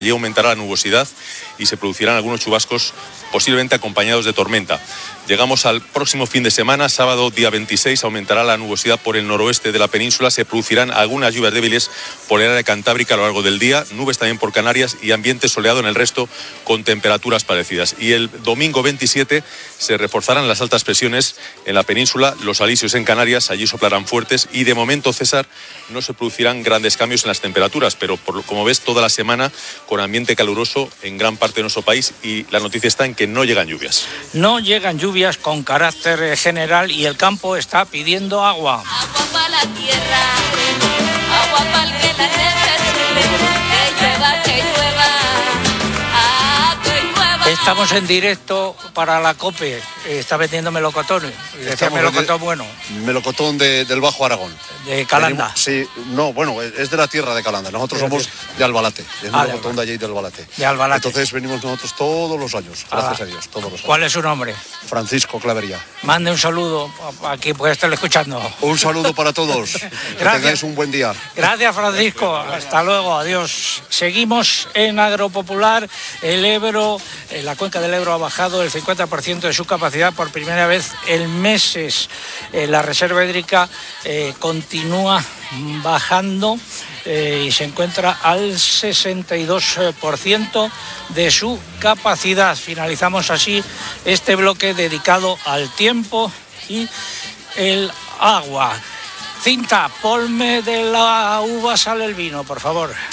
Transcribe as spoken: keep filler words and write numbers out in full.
Y aumentará la nubosidad y se producirán algunos chubascos posiblemente acompañados de tormenta. Llegamos al próximo fin de semana, sábado día veintiséis, aumentará la nubosidad por el noroeste de la península, se producirán algunas lluvias débiles por el área cantábrica a lo largo del día, nubes también por Canarias y ambiente soleado en el resto con temperaturas parecidas. Y el domingo veintisiete se reforzarán las altas presiones en la península, los alisios en Canarias, allí soplarán fuertes y de momento, César, no se producirán grandes cambios en las temperaturas, pero por, como ves, toda la semana con ambiente caluroso en gran parte de nuestro país y la noticia está en que no llegan lluvias. No llegan lluvias con carácter general y el campo está pidiendo agua. Agua para la tierra, agua para el que la necesite, que llueva, que llueva, ah, que llueva. Estamos en directo para la COPE, está vendiendo melocotones, decía melocotón bueno. Melocotón de, del Bajo Aragón. De Calanda. Venimos, sí, no, bueno, es de la tierra de Calanda, nosotros somos de Albalate, es Ah, melocotón de allí de Albalate. De Albalate. Entonces venimos nosotros todos los años, gracias Ah. a Dios, todos los años. ¿Cuál es su nombre? Francisco Clavería. Mande un saludo a quien pueda estar escuchando. Un saludo para todos, que Gracias. tengáis un buen día. Gracias, Francisco. Hasta luego, adiós. Seguimos en Agropopular. El Ebro, eh, la cuenca del Ebro ha bajado el cincuenta por ciento de su capacidad por primera vez en meses. Eh, la reserva hídrica eh, continúa bajando eh, y se encuentra al sesenta y dos por ciento de su capacidad. Finalizamos así este bloque dedicado al tiempo y el agua. Cinta, ponme de la uva sale el vino, por favor.